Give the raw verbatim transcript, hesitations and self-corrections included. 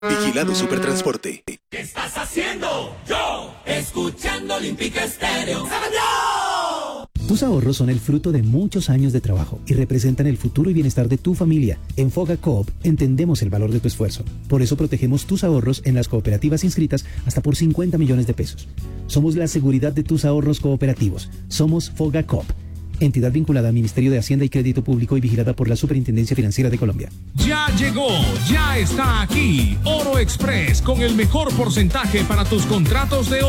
Vigilado Supertransporte. ¿Qué estás haciendo? Yo, escuchando Olímpica Estéreo. ¡Yo! Tus ahorros son el fruto de muchos años de trabajo y representan el futuro y bienestar de tu familia. En Foga Coop entendemos el valor de tu esfuerzo. Por eso protegemos tus ahorros en las cooperativas inscritas hasta por cincuenta millones de pesos. Somos la seguridad de tus ahorros cooperativos. Somos Foga Coop. Entidad vinculada al Ministerio de Hacienda y Crédito Público y vigilada por la Superintendencia Financiera de Colombia. Ya llegó, ya está aquí. Oro Express con el mejor porcentaje para tus contratos de oro.